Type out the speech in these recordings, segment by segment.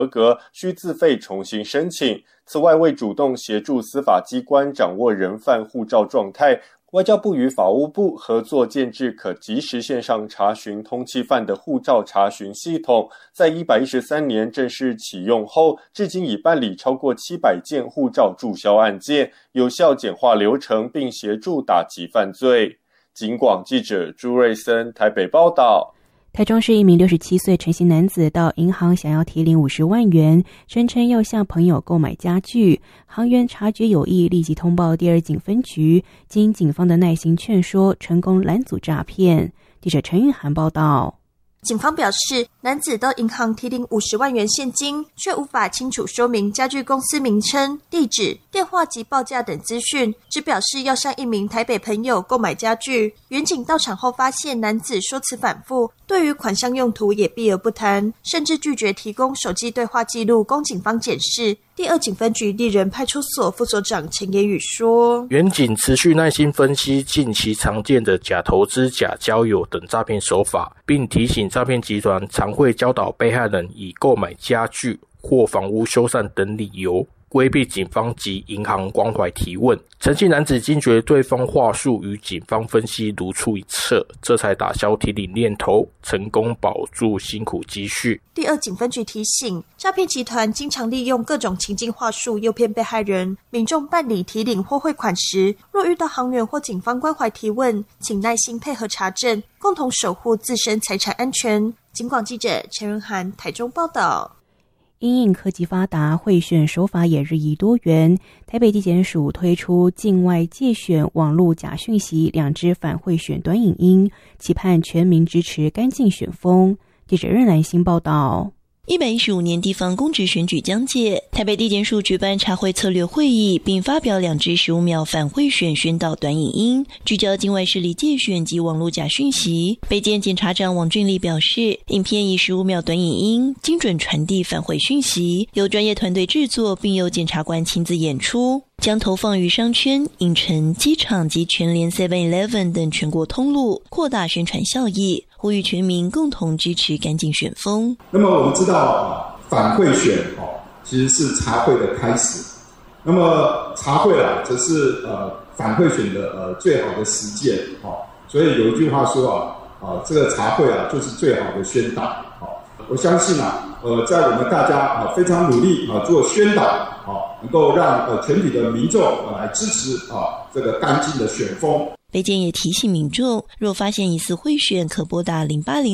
合格，需自费重新申请。此外，为主动协助司法机关掌握人犯护照状态，外交部与法务部合作建制可即时线上查询通缉犯的护照查询系统，在113年正式启用后，至今已办理超过700件护照注销案件，有效简化流程，并协助打击犯罪。警广记者朱瑞森台北报道。 台中市一名67岁陈姓男子到银行想要提领50万元，声称要向朋友购买家具，行员察觉有异，立即通报第2警分局，经警方的耐心劝说，成功拦阻诈骗。记者陈玉涵报道。 警方表示，男子到银行提领50万元现金，却无法清楚说明家具公司名称、地址、电话及报价等资讯，只表示要向一名台北朋友购买家具。员警到场后发现男子说辞反复，对于款项用途也避而不谈，甚至拒绝提供手机对话记录供警方检视。第2警分局立人派出所副所长陈言宇说， 员警持续耐心分析近期常见的假投资、假交友等诈骗手法，并提醒诈骗集团常会教导被害人以购买家具或房屋修缮等理由规避警方及银行关怀提问。陈姓男子惊觉对方话术与警方分析如出一辙，这才打消提领念头，成功保住辛苦积蓄。 第2警分局提醒，诈骗集团经常利用各种情境话术诱骗被害人，民众办理提领或汇款时，若遇到行员或警方关怀提问，请耐心配合查证，共同守护自身财产安全。警广记者陈润涵台中报道。 因应科技发达，贿选手法也日益多元。台北地检署推出境外介选网络假讯息2支反贿选短影音，期盼全民支持干净选风。记者任兰心报道。 115年地方公职选举将届，台北地检署举办查贿策略会议，并发表2支15秒反贿选宣导短影音，聚焦境外势力介选及网络假讯息。北检检察长王俊立表示，影片以15秒短影音精准传递反贿讯息，由专业团队制作，并由检察官亲自演出，将投放于商圈、影城、机场及全联 7-Eleven 等全国通路，扩大宣传效益，呼吁全民共同支持干净选风。 那么我们知道反贿选其实是查贿的开始，那么查贿则是反贿选的最好的实践所以有一句话说这个查贿就是最好的宣导我相信在我们大家非常努力做宣导能够让全体的民众来支持这个干净的选风。 北检也提醒民众，若发现疑似贿选，可拨打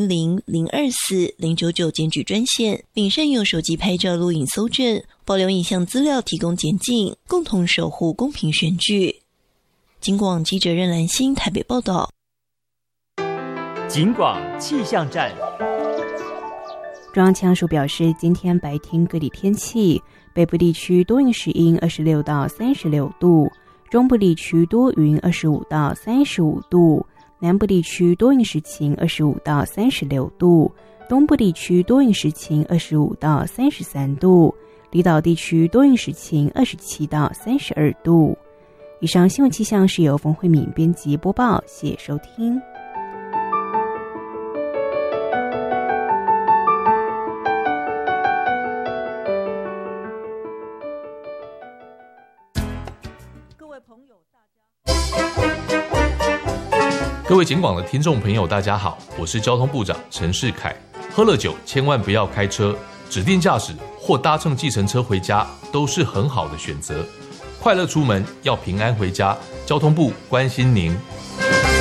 0800-024-099检举专线，并善用手机拍照录影搜证，保留影像资料提供检警，共同守护公平选举。警广记者任兰心台北报道。 警广气象站。 中央气象署表示，今天白天各地天气，北部地区多云时阴26到36度，中部地区多云25到35度，南部地区多云时晴25到36度，东部地区多云时晴25到33度，离岛地区多云时晴27到32度。以上新闻气象是由冯慧敏编辑播报，谢谢收听。 各位警广的听众朋友大家好，我是交通部长陈世凯。喝了酒千万不要开车，指定驾驶或搭乘计程车回家都是很好的选择。快乐出门，要平安回家，交通部关心您。